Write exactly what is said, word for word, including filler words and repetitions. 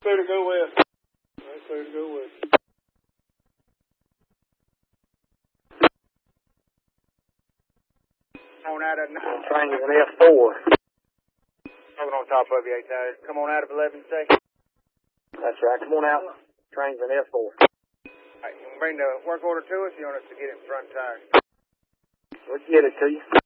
Clear to go west. Right, clear to go west. On out of nine. Train is an F four. Coming on top of you, eight tires. Come on out of eleven, say. That's right. Come on out. Train's an F four. Alright, you can bring the work order to us, you want us to get it in front tires. Let's get it to you.